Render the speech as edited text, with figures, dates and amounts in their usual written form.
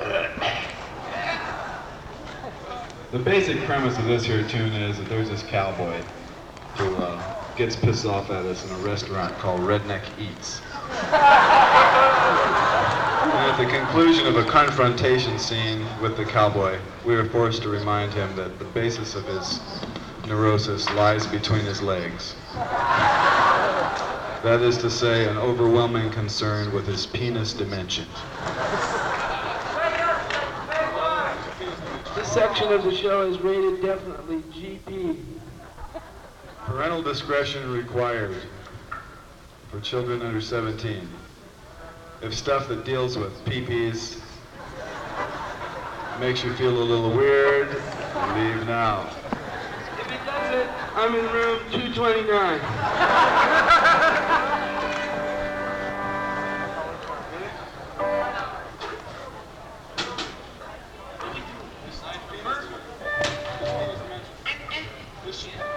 The basic premise of this here tune is that there's this cowboy who gets pissed off at us in a restaurant called Redneck Eats. And at the conclusion of a confrontation scene with the cowboy, we are forced to remind him that the basis of his neurosis lies between his legs. That is to say, an overwhelming concern with his penis dimension. This section of the show is rated definitely GP. Parental discretion required for children under 17. If stuff that deals with pee-pees makes you feel a little weird, leave now. If it doesn't, I'm in room 229. This